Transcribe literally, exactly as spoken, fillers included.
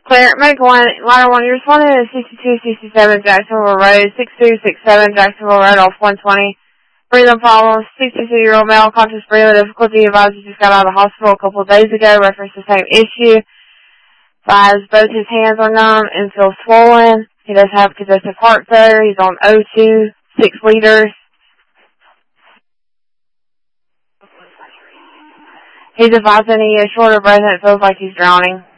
Clear, medical line, line one, you're responding to sixty-two sixty-seven Jacksonville Road, six two six seven Jacksonville Road off one twenty. Breathing problems, sixty-two-year-old male, conscious breathing difficulty, advised he just got out of the hospital a couple of days ago, referenced the same issue. Advised both his hands are numb and feel swollen. He does have congestive heart failure. He's on O two, six liters. He's advising he is short of breath and it feels like he's drowning.